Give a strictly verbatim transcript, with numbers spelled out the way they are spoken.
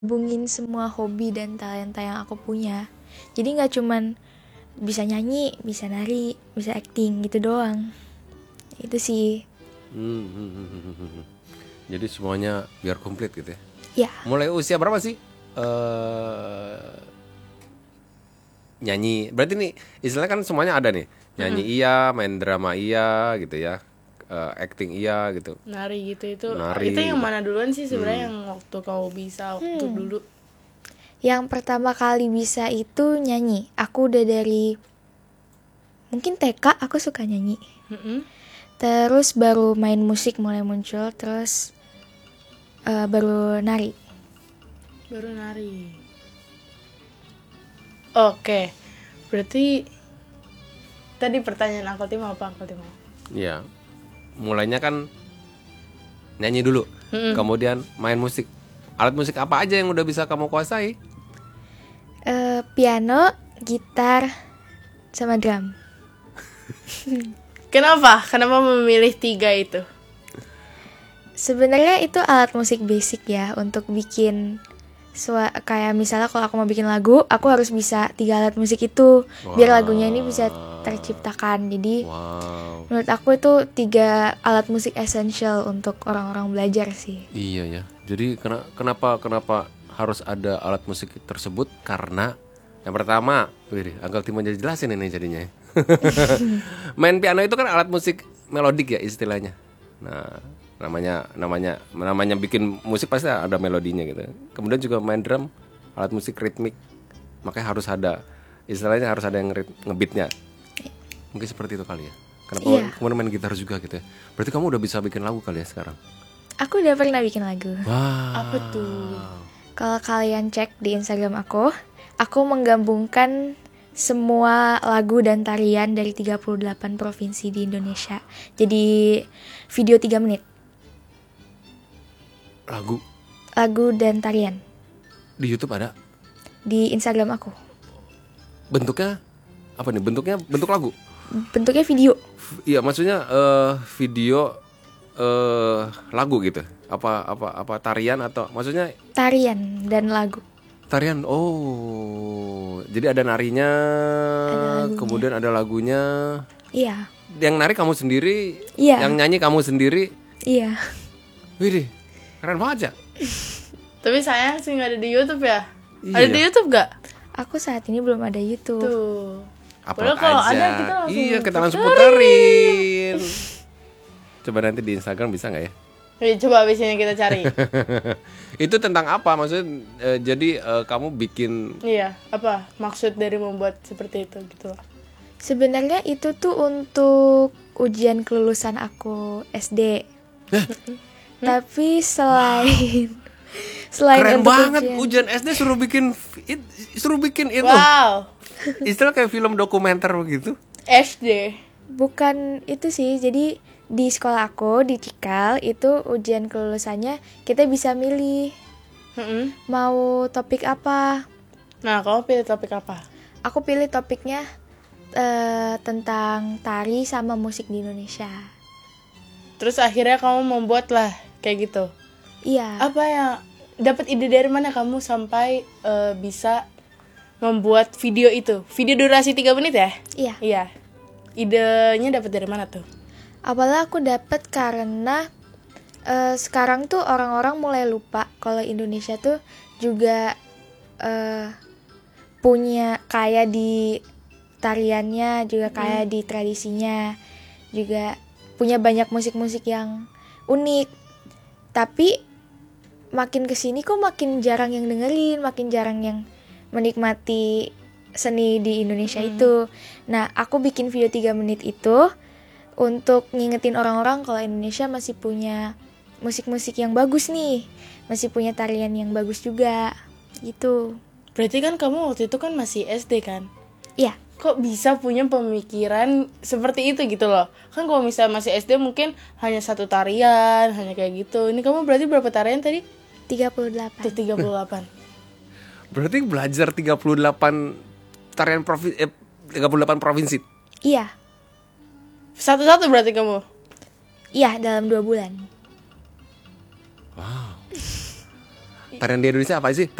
Hubungin semua hobi dan talenta yang aku punya. Jadi nggak cuman bisa nyanyi, bisa nari, bisa acting gitu doang. Itu sih. Hmm, hmm, hmm, hmm, hmm, hmm. Jadi semuanya biar komplit gitu ya. Ya, Mulai usia berapa sih eh nyanyi? Berarti nih istilahnya kan semuanya ada nih. Nyanyi iya, main drama iya gitu ya. Eh, acting iya gitu. Nari gitu itu Nari itu yang gitu. mana duluan sih sebenarnya yang waktu kau bisa waktu dulu? yang pertama kali bisa itu nyanyi. Aku udah dari mungkin T K aku suka nyanyi. Mm-mm. Terus baru main musik mulai muncul, terus eh, baru nari. Baru nari. Oke, berarti tadi pertanyaan Uncle Timo apa Uncle Timo? Iya. Mulainya kan nyanyi dulu. Kemudian main musik. Alat musik apa aja yang udah bisa kamu kuasai? Eh, piano, gitar, sama drum. Kenapa? Kenapa memilih tiga itu? Sebenarnya itu alat musik basic ya untuk bikin sua- kayak misalnya kalau aku mau bikin lagu, aku harus bisa tiga alat musik itu biar lagunya ini bisa terciptakan. Jadi Wow. menurut aku itu tiga alat musik essential untuk orang-orang belajar sih. Iya ya. Jadi kena- kenapa kenapa harus ada alat musik tersebut? Karena yang pertama, wih, Uncle Timo jadi jelasin ini jadinya. Main piano itu kan alat musik melodik ya istilahnya. Nah, namanya namanya namanya bikin musik pasti ada melodinya gitu. Kemudian juga main drum, alat musik ritmik. Makanya harus ada istilahnya harus ada yang rit- ngebeatnya. Mungkin seperti itu kali ya. Kenapa Iya. kemudian main gitar juga gitu ya? Berarti kamu udah bisa bikin lagu kali ya sekarang? Aku udah pernah bikin lagu. Wah. Apa tuh? Kalau kalian cek di Instagram aku, aku menggabungkan semua lagu dan tarian dari tiga puluh delapan provinsi di Indonesia. Jadi video tiga menit. Lagu Lagu dan tarian di YouTube ada? di Instagram aku. Bentuknya apa nih? Bentuknya bentuk lagu? Bentuknya video. V- Iya, maksudnya eh, video eh lagu gitu. Apa apa apa tarian atau maksudnya Tarian dan lagu. tarian? Oh, jadi ada narinya, lagunya. kemudian ada lagunya. Iya. Yang nari kamu sendiri, Iya. yang nyanyi kamu sendiri. Iya. Widih, keren banget ya. Tapi sayang sih nggak ada di YouTube ya? Iya. Ada di YouTube nggak? Aku saat ini belum ada YouTube. Tuh. Upload Padahal kalau aja. ada kita langsung Iya, kita langsung puterin. Coba nanti di Instagram bisa nggak ya? Yuk, coba abis ini kita cari. Itu tentang apa? Maksudnya eh, jadi eh, kamu bikin Iya, apa maksud dari membuat seperti itu gitu loh. Sebenarnya itu tuh untuk ujian kelulusan aku S D. Tapi selain selain keren untuk banget ujian, ujian S D suruh bikin it- suruh bikin itu. Wow, Istilah kayak film dokumenter begitu. S D. bukan itu sih. Jadi di sekolah aku di Cikal itu ujian kelulusannya kita bisa milih Mm-mm. mau topik apa. Nah, kamu pilih topik apa? Aku pilih topiknya eh, tentang tari sama musik di Indonesia. Terus akhirnya kamu membuat lah kayak gitu. Iya. Apa yang dapat ide dari mana kamu sampai eh, bisa membuat video itu? Video durasi tiga menit ya? Iya. Iya. Idenya dapat dari mana tuh? Awalnya aku dapet karena eh, sekarang tuh orang-orang mulai lupa kalau Indonesia tuh juga eh, punya kaya di tariannya, juga kaya di tradisinya, juga punya banyak musik-musik yang unik. Tapi makin kesini kok makin jarang yang dengerin, makin jarang yang menikmati seni di Indonesia itu. Nah, aku bikin video tiga menit itu untuk ngingetin orang-orang kalau Indonesia masih punya musik-musik yang bagus nih, masih punya tarian yang bagus juga, gitu. Berarti kan kamu waktu itu kan masih S D kan? Iya, Kok bisa punya pemikiran seperti itu gitu loh? Kan kalau misalnya masih S D mungkin hanya satu tarian, hanya kayak gitu. Ini kamu berarti berapa tarian tadi? tiga puluh delapan. Tuh tiga puluh delapan. Berarti belajar tiga puluh delapan tarian provinsi eh, tiga puluh delapan provinsi. Iya, Satu-satu berarti kamu? iya dalam dua bulan. Wow. tarian di Indonesia apa sih?